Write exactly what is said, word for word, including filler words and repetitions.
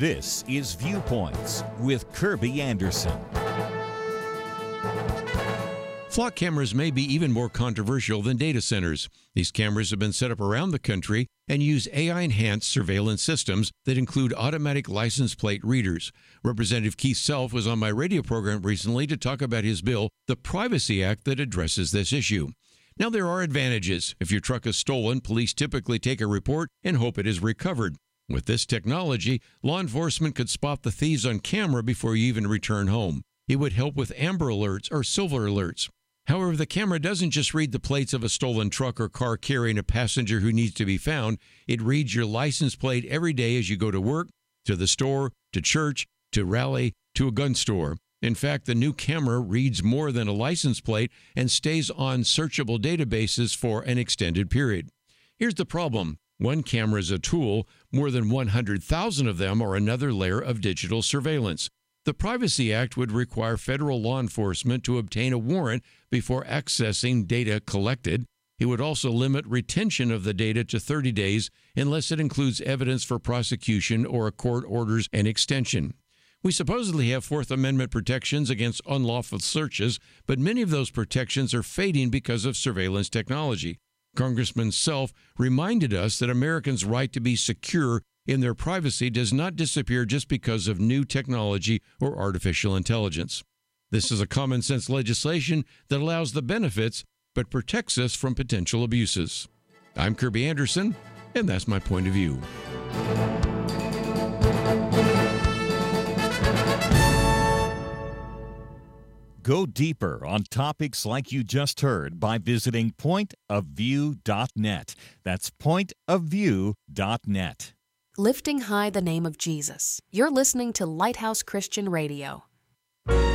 This is Viewpoints with Kirby Anderson. Flock cameras may be even more controversial than data centers. These cameras have been set up around the country and use A I-enhanced surveillance systems that include automatic license plate readers. Representative Keith Self was on my radio program recently to talk about his bill, the Privacy Act, that addresses this issue. Now, there are advantages. If your truck is stolen, police typically take a report and hope it is recovered. With this technology, law enforcement could spot the thieves on camera before you even return home. It would help with Amber Alerts or Silver Alerts. However, the camera doesn't just read the plates of a stolen truck or car carrying a passenger who needs to be found. It reads your license plate every day as you go to work, to the store, to church, to rally, to a gun store. In fact, the new camera reads more than a license plate and stays on searchable databases for an extended period. Here's the problem. One camera is a tool. More than one hundred thousand of them are another layer of digital surveillance. The Privacy Act would require federal law enforcement to obtain a warrant before accessing data collected. It would also limit retention of the data to thirty days unless it includes evidence for prosecution or a court orders an extension. We supposedly have Fourth Amendment protections against unlawful searches, but many of those protections are fading because of surveillance technology. Congressman Self reminded us that Americans' right to be secure in their privacy does not disappear just because of new technology or artificial intelligence. This is a common sense legislation that allows the benefits but protects us from potential abuses. I'm Kirby Anderson, and that's my point of view. Go deeper on topics like you just heard by visiting point of view dot net. That's point of view dot net. Lifting high the name of Jesus. You're listening to Lighthouse Christian Radio.